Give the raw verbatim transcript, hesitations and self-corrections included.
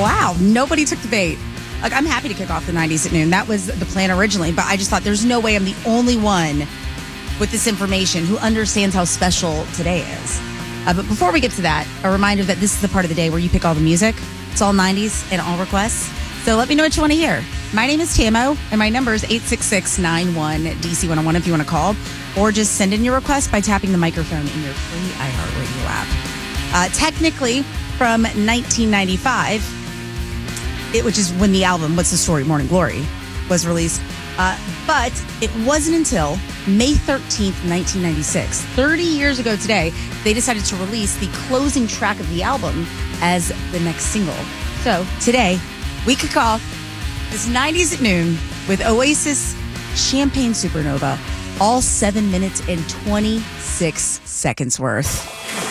Wow, nobody took the bait. Like, I'm happy to kick off the nineties at noon. That was the plan originally, but I just thought there's no way I'm the only one with this information who understands how special today is. Uh, but before we get to that, a reminder that this is the part of the day where you pick all the music. It's all nineties and all requests. So let me know what you want to hear. My name is Tamo, and my number is eight six six, nine one, D C one oh one if you want to call, or just send in your request by tapping the microphone in your free iHeartRadio app. Uh, technically, from nineteen ninety-five, it, which is when the album, What's the Story, Morning Glory, was released. Uh, but it wasn't until May thirteenth, nineteen ninety-six, thirty years ago today, they decided to release the closing track of the album as the next single. So today, we kick off this nineties at noon with Oasis, Champagne Supernova, all seven minutes and twenty-six seconds worth.